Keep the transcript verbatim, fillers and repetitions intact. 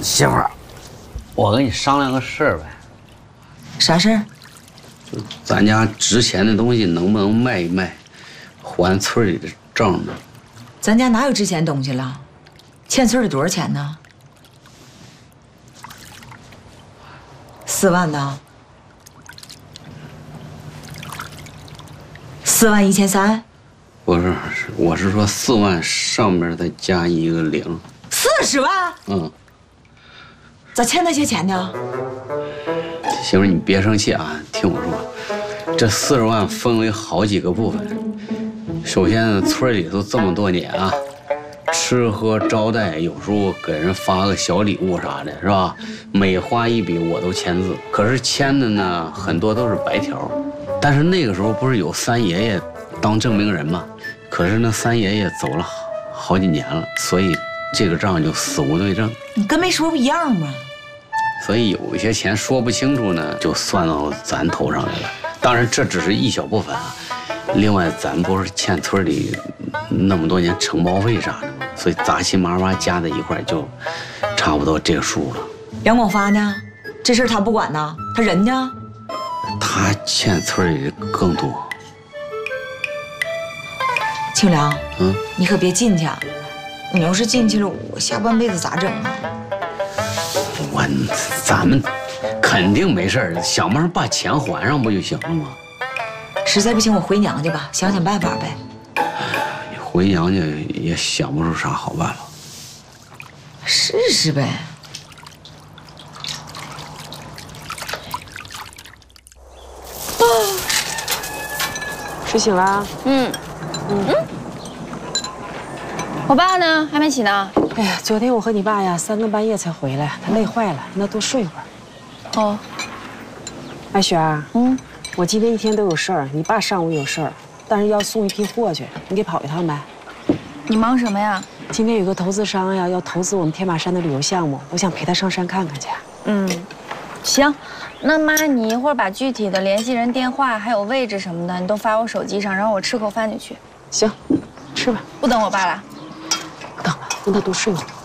媳妇儿，我跟你商量个事儿呗。 啥事儿？ 就咱家值钱的东西能不能卖一卖，还村里的账呢？ 咱家哪有值钱东西了？欠村里多少钱呢？四万呢？四万一千三？ 不是，我是说四万上面再加一个零。 四十万？ 嗯。 咋欠那些钱呢？ 媳妇儿，你别生气啊，听我说，这四十万分为好几个部分。首先呢，村里头这么多年啊，吃喝招待，有时候给人发个小礼物啥的，是吧？每花一笔我都签字，可是签的呢，很多都是白条。但是那个时候不是有三爷爷当证明人吗？可是那三爷爷走了好几年了，所以这个账就死无对证。 你跟没说不一样吗？ 所以有一些钱说不清楚呢，就算到咱头上来了。当然这只是一小部分啊。另外，咱不是欠村里那么多年承包费啥的吗？所以杂七麻八加在一块就差不多这个数了。 杨广发呢？这事儿他不管呢？他人呢？ 他欠村里更多。 庆良， 嗯， 你可别进去啊！你要是进去了，我下半辈子咋整啊？ 我，咱们肯定没事儿，想办法把钱还上不就行了吗？ 实在不行，我回娘家吧，想想办法呗。 你回娘家也想不出啥好办法。 试试呗。 啊，睡醒了？嗯嗯嗯。 我爸呢？还没起呢。 哎呀，昨天我和你爸呀，三更半夜才回来，他累坏了，让他多睡会儿。 哦。 艾雪儿， 嗯。 我今天一天都有事儿，你爸上午有事儿，但是要送一批货去，你给跑一趟呗。 你忙什么呀？ 今天有个投资商呀，要投资我们天马山的旅游项目，我想陪他上山看看去。 嗯，行，那妈，你一会儿把具体的联系人电话还有位置什么的，你都发我手机上，然后我吃口饭就去。 行，吃吧。 不等我爸了。 不等了，让他多睡会儿。